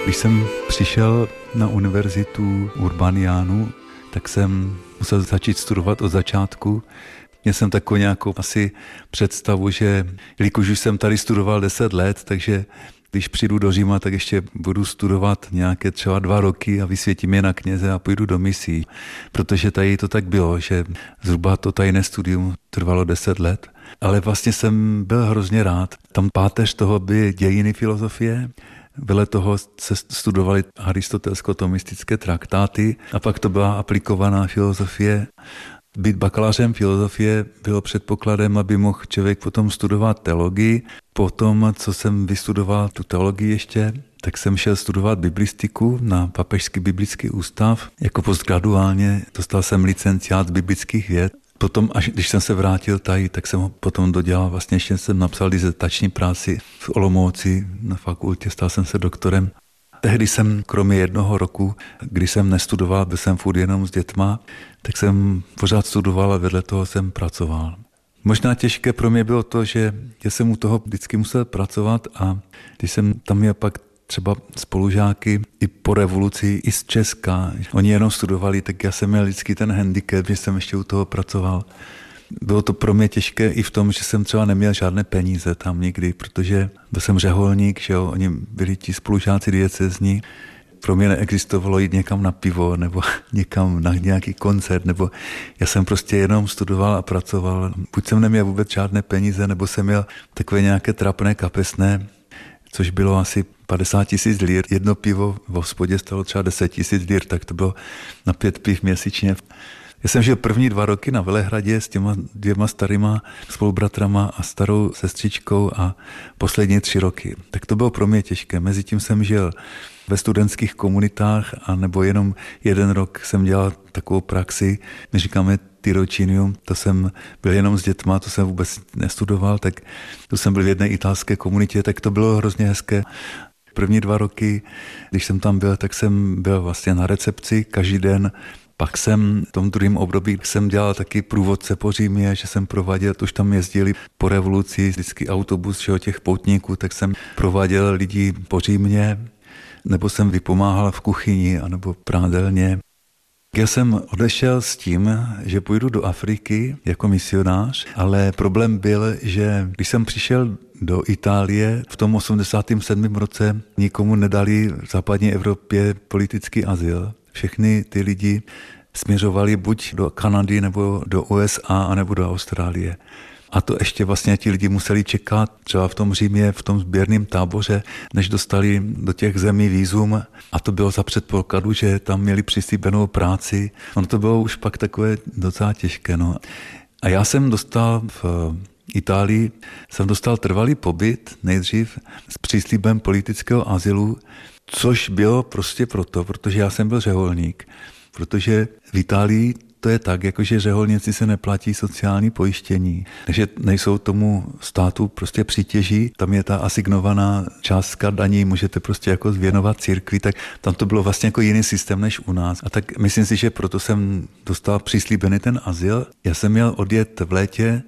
Když jsem přišel na univerzitu Urbanianu, tak jsem musel začít studovat od začátku. Měl jsem takovou nějakou asi představu, že jelikož už jsem tady studoval 10 let, takže když přijdu do Říma, tak ještě budu studovat nějaké třeba 2 roky a vysvětím je na kněze a půjdu do misí. Protože tady to tak bylo, že zhruba to tajné studium trvalo 10 let. Ale vlastně jsem byl hrozně rád. Tam páteř toho byly dějiny filozofie, vedle toho se studovaly aristotelsko-tomistické traktáty a pak to byla aplikovaná filozofie. Být bakalářem filozofie bylo předpokladem, aby mohl člověk potom studovat teologii. Potom, co jsem vystudoval tu teologii ještě, tak jsem šel studovat biblistiku na Papežský biblický ústav. Jako postgraduálně dostal jsem licenciát z biblických věd. Potom, až když jsem se vrátil tady, tak jsem ho potom dodělal. Vlastně ještě jsem napsal dizertační práci v Olomouci na fakultě, stal jsem se doktorem. Tehdy jsem, kromě 1 roku, kdy jsem nestudoval, byl jsem furt jenom s dětma, tak jsem pořád studoval a vedle toho jsem pracoval. Možná těžké pro mě bylo to, že jsem u toho vždycky musel pracovat a když jsem tam měl pak třeba spolužáky i po revoluci, i z Česka, oni jenom studovali, tak já jsem měl vždycky ten handicap, že jsem ještě u toho pracoval. Bylo to pro mě těžké i v tom, že jsem třeba neměl žádné peníze tam nikdy, protože byl jsem řeholník, že jo, oni byli ti spolužáci diecézní. Pro mě neexistovalo jít někam na pivo nebo někam na nějaký koncert, nebo já jsem prostě jenom studoval a pracoval. Buď jsem neměl vůbec žádné peníze, nebo jsem měl takové nějaké trapné kapesné, což bylo asi 50 000 lír. 1 pivo v hospodě stalo třeba 10 000 lír, tak to bylo na 5 piv měsíčně. Já jsem žil první 2 roky na Velehradě s těma 2 starýma spolubratrama a starou sestřičkou a poslední 3 roky. Tak to bylo pro mě těžké. Mezitím jsem žil ve studentských komunitách a nebo jenom 1 rok jsem dělal takovou praxi, my říkáme tirocinium, to jsem byl jenom s dětma, to jsem vůbec nestudoval, tak to jsem byl v jedné italské komunitě, tak to bylo hrozně hezké. První 2 roky, když jsem tam byl, tak jsem byl vlastně na recepci každý den. Pak jsem v tom druhém období jsem dělal taky průvodce po Římě, že jsem prováděl, už tam jezdili po revoluci, vždycky autobus těch poutníků, tak jsem prováděl lidi po Římě, nebo jsem vypomáhal v kuchyni, anebo prádelně. Já jsem odešel s tím, že půjdu do Afriky jako misionář, ale problém byl, že když jsem přišel do Itálie, v tom 87. roce nikomu nedali v západní Evropě politický azyl. Všechny ty lidi směřovali buď do Kanady, nebo do USA, nebo do Austrálie. A to ještě vlastně ti lidi museli čekat třeba v tom Římě, v tom sběrném táboře, než dostali do těch zemí vízum. A to bylo za předpokladu, že tam měli přislíbenou práci. Ono to bylo už pak takové docela těžké. No. A já jsem dostal v Itálii, trvalý pobyt nejdřív s příslibem politického azylu, což bylo prostě protože já jsem byl řeholník. Protože v Itálii to je tak, jakože řeholníci se neplatí sociální pojištění, takže nejsou tomu státu prostě přítěží, tam je ta asignovaná částka daní, můžete prostě jako zvěnovat církvi, tak tam to bylo vlastně jako jiný systém než u nás. A tak myslím si, že proto jsem dostal přislíbený ten azyl. Já jsem měl odjet v létě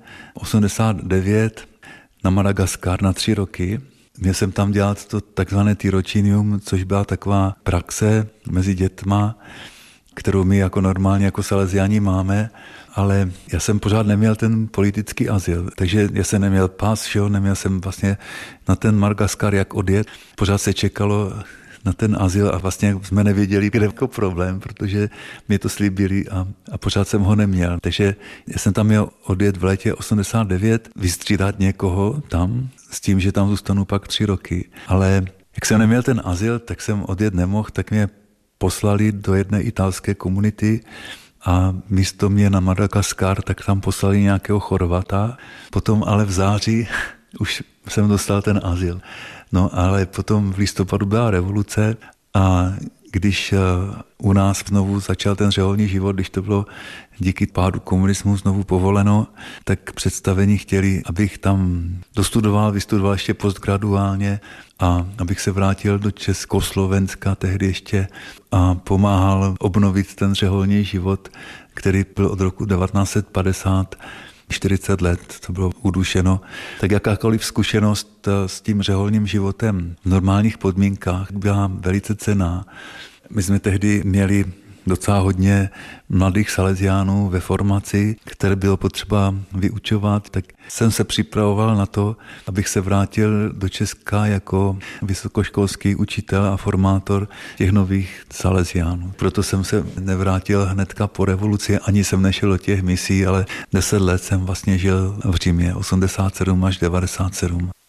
89 na Madagaskar na 3 roky. Měl jsem tam dělat to takzvané tirocinium, což byla taková praxe mezi dětma, kterou my jako normálně jako Salesiáni máme, ale já jsem pořád neměl ten politický azyl, takže já jsem neměl pas, neměl jsem vlastně na ten Madagaskar jak odjet. Pořád se čekalo na ten azyl a vlastně jsme nevěděli, kde je problém, protože mi to slíbili a pořád jsem ho neměl. Takže já jsem tam měl odjet v létě 89, vystřídat někoho tam, s tím, že tam zůstanu pak 3 roky. Ale jak jsem neměl ten azyl, tak jsem odjet nemohl, tak mě poslali do jedné italské komunity a místo mě na Madagaskar, tak tam poslali nějakého Chorvata. Potom ale v září už jsem dostal ten azyl. No ale potom v listopadu byla revoluce a když u nás znovu začal ten řeholní život, když to bylo díky pádu komunismu znovu povoleno, tak představení chtěli, abych tam vystudoval ještě postgraduálně a abych se vrátil do Československa tehdy ještě a pomáhal obnovit ten řeholní život, který byl od roku 1950 40 let to bylo udušeno, tak jakákoliv zkušenost s tím řeholním životem v normálních podmínkách byla velice cenná. My jsme tehdy měli docela hodně mladých salesiánů ve formaci, které bylo potřeba vyučovat, tak jsem se připravoval na to, abych se vrátil do Česka jako vysokoškolský učitel a formátor těch nových salesiánů. Proto jsem se nevrátil hnedka po revoluci, ani jsem nešel do těch misí, ale 10 let jsem vlastně žil v Římě, 87 až 97.